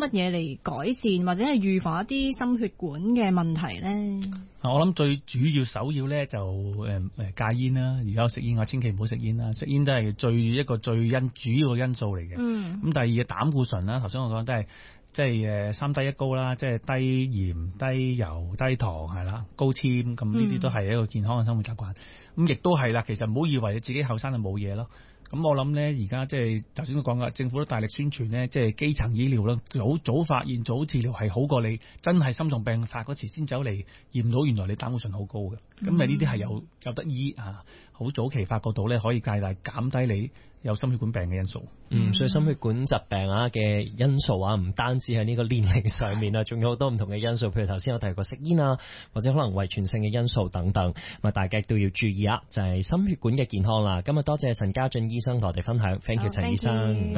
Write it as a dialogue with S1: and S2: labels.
S1: 乜嘢嚟改善或者係預防一啲心血管嘅問題咧？
S2: 我諗最主要首要咧就戒煙啦，而家食煙千祈唔好食煙啦，食煙都係一個最主要嘅因素嚟嘅。咁第二嘅膽固醇啦，頭先我講都係即係三低一高啦，即係低鹽、低油、低糖係啦，高纖，咁呢啲都係一個健康嘅生活習慣。咁亦都係啦，其實唔好以為自己後生就冇嘢咯。咁我諗咧，而家即係頭先都講噶，政府都大力宣傳咧，即係基層醫療啦，早發現早治療係好過你真係心臟病發嗰時先走嚟驗到原來你膽固醇好高嘅。咁呢啲係有得醫啊，好早期發覺到咧，可以大大減低你有心血管病嘅因素。
S3: 所以心血管疾病嘅因素唔單止喺呢個年齡上面啊，仲有好多唔同嘅因素，譬如頭先我提過食煙啊，或者可能遺傳性嘅因素等等，咁大家都要注意就係心血管嘅健康啦。今日多謝陳家俊醫生同我哋分享，thank you 陳醫生。